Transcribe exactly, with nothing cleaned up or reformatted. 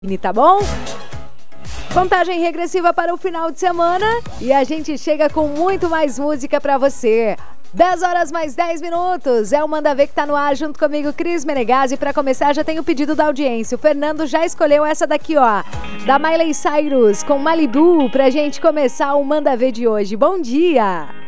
Tá bom? Contagem regressiva para o final de semana e a gente chega com muito mais música pra você. dez horas mais dez minutos, é o Manda Ver que tá no ar junto comigo, Cris Menegazzi. Pra começar, já tem o pedido da audiência. O Fernando já escolheu essa daqui, ó, da Miley Cyrus com Malibu, pra gente começar o Manda Ver de hoje. Bom dia!